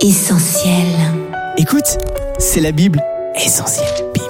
Essentiel. Écoute, c'est la Bible. Essentiel Bible.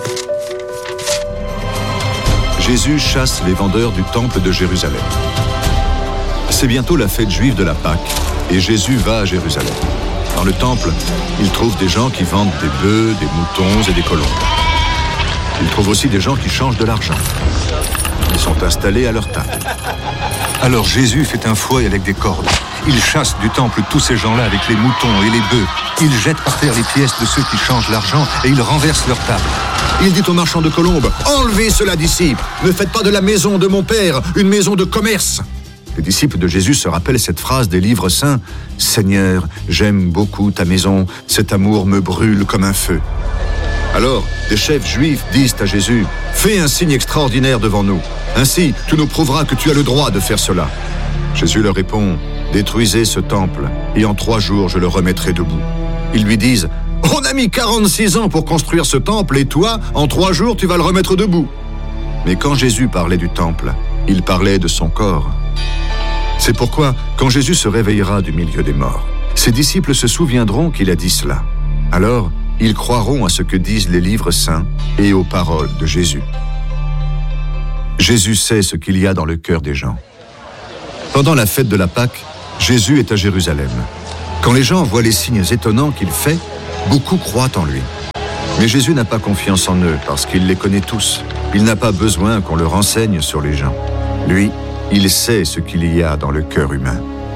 Jésus chasse les vendeurs du temple de Jérusalem. C'est bientôt la fête juive de la Pâque et Jésus va à Jérusalem. Dans le temple, il trouve des gens qui vendent des bœufs, des moutons et des colombes. Il trouve aussi des gens qui changent de l'argent. Ils sont installés à leur table. Alors Jésus fait un fouet avec des cordes. Il chasse du temple tous ces gens-là avec les moutons et les bœufs. Il jette par terre les pièces de ceux qui changent l'argent et il renverse leur table. Il dit aux marchands de colombes, « Enlevez cela d'ici! Ne faites pas de la maison de mon père une maison de commerce !» Les disciples de Jésus se rappellent cette phrase des livres saints, « Seigneur, j'aime beaucoup ta maison, cet amour me brûle comme un feu. » Alors, des chefs juifs disent à Jésus, « Fais un signe extraordinaire devant nous. Ainsi, tu nous prouveras que tu as le droit de faire cela. » Jésus leur répond, « Détruisez ce temple, et en 3 jours je le remettrai debout. » Ils lui disent, « On a mis 46 ans pour construire ce temple, et toi, en 3 jours, tu vas le remettre debout. » Mais quand Jésus parlait du temple, il parlait de son corps. C'est pourquoi, quand Jésus se réveillera du milieu des morts, ses disciples se souviendront qu'il a dit cela. Alors, ils croiront à ce que disent les livres saints et aux paroles de Jésus. Jésus sait ce qu'il y a dans le cœur des gens. Pendant la fête de la Pâque, Jésus est à Jérusalem. Quand les gens voient les signes étonnants qu'il fait, beaucoup croient en lui. Mais Jésus n'a pas confiance en eux parce qu'il les connaît tous. Il n'a pas besoin qu'on le renseigne sur les gens. Lui, il sait ce qu'il y a dans le cœur humain.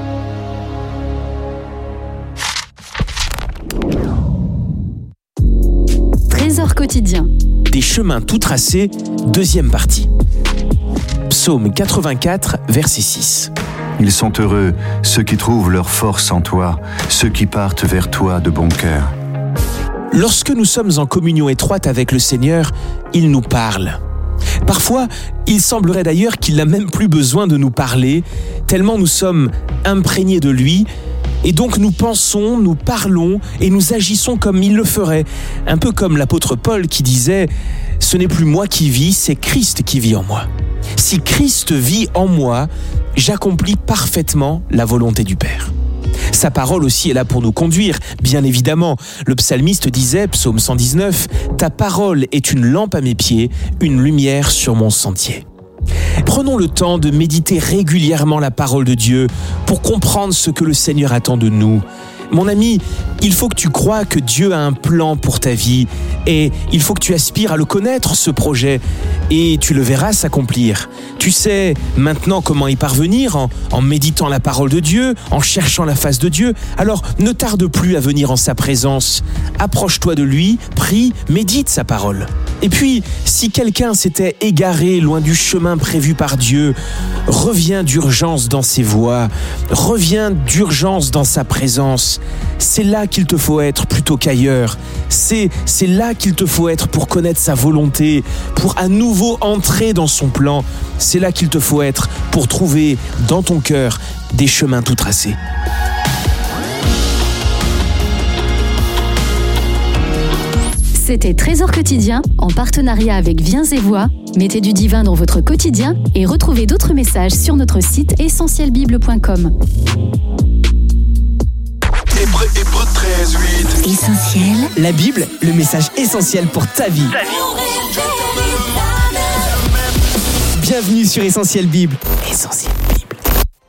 Trésor quotidien. Des chemins tout tracés, 2e partie. Psaume 84, verset 6. Ils sont heureux, ceux qui trouvent leur force en toi, ceux qui partent vers toi de bon cœur. Lorsque nous sommes en communion étroite avec le Seigneur, il nous parle. Parfois, il semblerait d'ailleurs qu'il n'a même plus besoin de nous parler, tellement nous sommes imprégnés de lui, et donc nous pensons, nous parlons et nous agissons comme il le ferait. Un peu comme l'apôtre Paul qui disait « Ce n'est plus moi qui vis, c'est Christ qui vit en moi. Si Christ vit en moi, j'accomplis parfaitement la volonté du Père. » Sa parole aussi est là pour nous conduire, bien évidemment. Le psalmiste disait, psaume 119, « Ta parole est une lampe à mes pieds, une lumière sur mon sentier. » Prenons le temps de méditer régulièrement la parole de Dieu pour comprendre ce que le Seigneur attend de nous. Mon ami, il faut que tu crois que Dieu a un plan pour ta vie et il faut que tu aspires à le connaître, ce projet, et tu le verras s'accomplir. Tu sais maintenant comment y parvenir en méditant la parole de Dieu, en cherchant la face de Dieu. Alors ne tarde plus à venir en sa présence. Approche-toi de lui, prie, médite sa parole. Et puis, si quelqu'un s'était égaré loin du chemin prévu par Dieu, reviens d'urgence dans ses voies, reviens d'urgence dans sa présence. C'est là qu'il te faut être plutôt qu'ailleurs. C'est là qu'il te faut être pour connaître sa volonté, pour à nouveau entrer dans son plan. C'est là qu'il te faut être pour trouver dans ton cœur des chemins tout tracés. C'était Trésor quotidien en partenariat avec Viens et Voix. Mettez du divin dans votre quotidien et retrouvez d'autres messages sur notre site essentielbible.com. Hébreux 13, 8. Essentiel. La Bible, le message essentiel pour ta vie. Bienvenue sur Essentiel Bible. Essentiel Bible.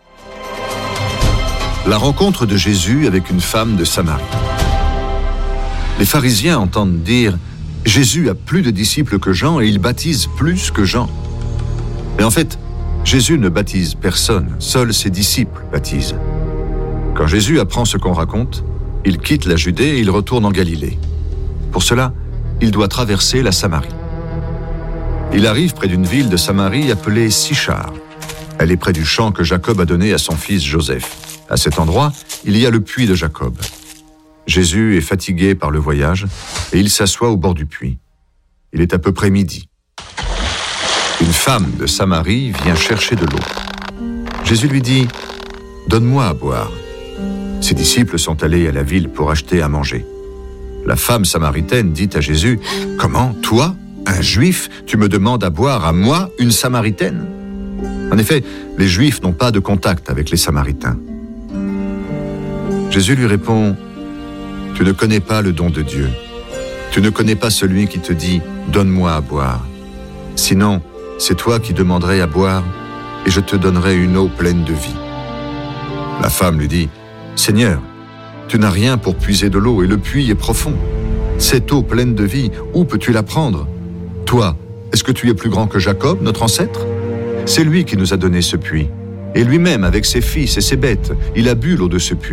La rencontre de Jésus avec une femme de Samarie. Les pharisiens entendent dire « Jésus a plus de disciples que Jean et il baptise plus que Jean. » Mais en fait, Jésus ne baptise personne, seuls ses disciples baptisent. Quand Jésus apprend ce qu'on raconte, il quitte la Judée et il retourne en Galilée. Pour cela, il doit traverser la Samarie. Il arrive près d'une ville de Samarie appelée Sichar. Elle est près du champ que Jacob a donné à son fils Joseph. À cet endroit, il y a le puits de Jacob. Jésus est fatigué par le voyage et il s'assoit au bord du puits. Il est à peu près midi. Une femme de Samarie vient chercher de l'eau. Jésus lui dit « Donne-moi à boire ». Ses disciples sont allés à la ville pour acheter à manger. La femme samaritaine dit à Jésus « Comment, toi, un juif, tu me demandes à boire à moi, une samaritaine ?» En effet, les juifs n'ont pas de contact avec les samaritains. Jésus lui répond « Tu ne connais pas le don de Dieu. Tu ne connais pas celui qui te dit « Donne-moi à boire ». Sinon, c'est toi qui demanderais à boire et je te donnerai une eau pleine de vie. La femme lui dit « Seigneur, tu n'as rien pour puiser de l'eau et le puits est profond. Cette eau pleine de vie, où peux-tu la prendre? Toi, est-ce que tu es plus grand que Jacob, notre ancêtre? C'est lui qui nous a donné ce puits. Et lui-même, avec ses fils et ses bêtes, il a bu l'eau de ce puits. »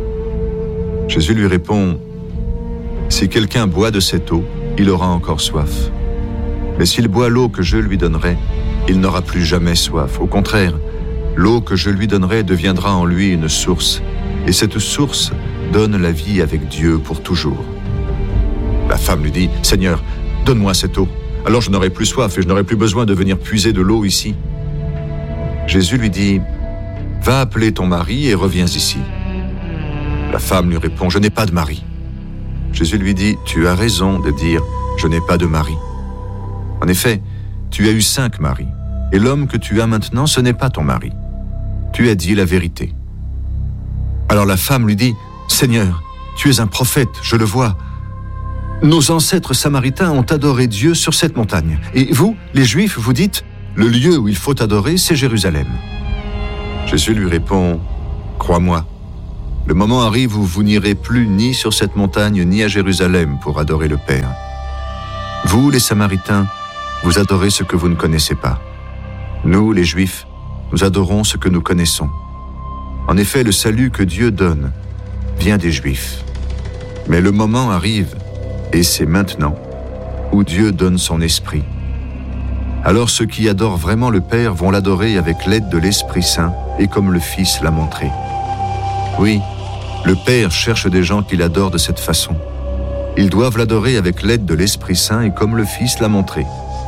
Jésus lui répond « Si quelqu'un boit de cette eau, il aura encore soif. Mais s'il boit l'eau que je lui donnerai, il n'aura plus jamais soif. Au contraire, l'eau que je lui donnerai deviendra en lui une source, et cette source donne la vie avec Dieu pour toujours. » La femme lui dit « Seigneur, donne-moi cette eau, alors je n'aurai plus soif et je n'aurai plus besoin de venir puiser de l'eau ici. » Jésus lui dit « Va appeler ton mari et reviens ici. » La femme lui répond « Je n'ai pas de mari. » Jésus lui dit « Tu as raison de dire « Je n'ai pas de mari. » En effet, tu as eu 5 maris, et l'homme que tu as maintenant, ce n'est pas ton mari. Tu as dit la vérité. » Alors la femme lui dit « Seigneur, tu es un prophète, je le vois. Nos ancêtres samaritains ont adoré Dieu sur cette montagne. Et vous, les Juifs, vous dites « Le lieu où il faut adorer, c'est Jérusalem. » Jésus lui répond « Crois-moi, le moment arrive où vous n'irez plus ni sur cette montagne ni à Jérusalem pour adorer le Père. Vous, les Samaritains, vous adorez ce que vous ne connaissez pas. Nous, les Juifs, nous adorons ce que nous connaissons. En effet, le salut que Dieu donne vient des Juifs. Mais le moment arrive, et c'est maintenant, où Dieu donne son esprit. Alors ceux qui adorent vraiment le Père vont l'adorer avec l'aide de l'Esprit Saint et comme le Fils l'a montré. Oui, le Père cherche des gens qui l'adorent de cette façon. Ils doivent l'adorer avec l'aide de l'Esprit Saint et comme le Fils l'a montré.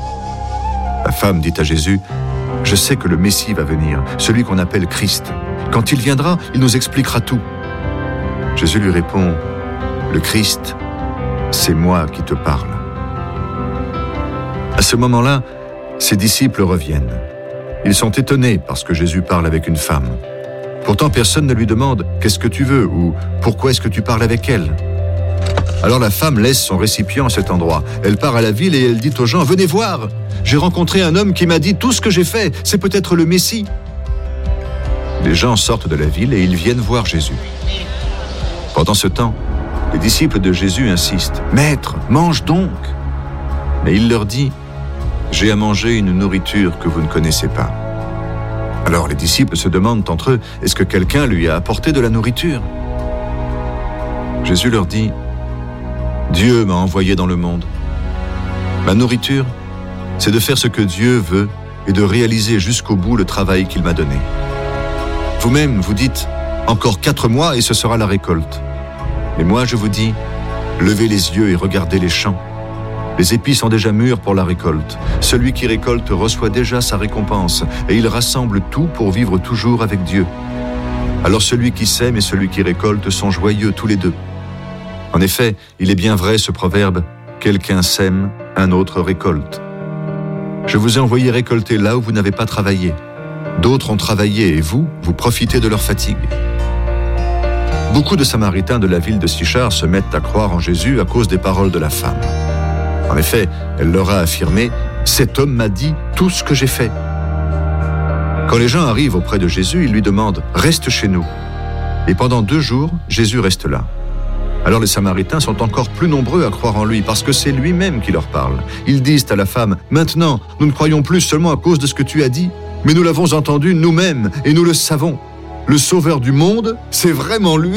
La femme dit à Jésus, « Je sais que le Messie va venir, celui qu'on appelle Christ. Quand il viendra, il nous expliquera tout. » Jésus lui répond, « Le Christ, c'est moi qui te parle. » À ce moment-là, ses disciples reviennent. Ils sont étonnés parce que Jésus parle avec une femme. Pourtant, personne ne lui demande « Qu'est-ce que tu veux » ou « Pourquoi est-ce que tu parles avec elle ?» Alors la femme laisse son récipient à cet endroit. Elle part à la ville et elle dit aux gens « Venez voir, j'ai rencontré un homme qui m'a dit tout ce que j'ai fait, c'est peut-être le Messie. » Les gens sortent de la ville et ils viennent voir Jésus. Pendant ce temps, les disciples de Jésus insistent « Maître, mange donc !» Mais il leur dit « J'ai à manger une nourriture que vous ne connaissez pas. » Alors les disciples se demandent entre eux « Est-ce que quelqu'un lui a apporté de la nourriture ?» Jésus leur dit « Dieu m'a envoyé dans le monde. Ma nourriture, c'est de faire ce que Dieu veut et de réaliser jusqu'au bout le travail qu'il m'a donné. Vous-même, vous dites « Encore 4 mois et ce sera la récolte. » Mais moi, je vous dis « Levez les yeux et regardez les champs. Les épis sont déjà mûrs pour la récolte. Celui qui récolte reçoit déjà sa récompense et il rassemble tout pour vivre toujours avec Dieu. Alors celui qui sème et celui qui récolte sont joyeux tous les deux. En effet, il est bien vrai ce proverbe « Quelqu'un sème, un autre récolte. » Je vous ai envoyé récolter là où vous n'avez pas travaillé. D'autres ont travaillé et vous profitez de leur fatigue. Beaucoup de Samaritains de la ville de Sychar se mettent à croire en Jésus à cause des paroles de la femme. En effet, elle leur a affirmé « Cet homme m'a dit tout ce que j'ai fait. » Quand les gens arrivent auprès de Jésus, ils lui demandent « Reste chez nous. » Et pendant 2 jours, Jésus reste là. Alors les Samaritains sont encore plus nombreux à croire en lui parce que c'est lui-même qui leur parle. Ils disent à la femme « Maintenant, nous ne croyons plus seulement à cause de ce que tu as dit, mais nous l'avons entendu nous-mêmes et nous le savons. Le Sauveur du monde, c'est vraiment lui. »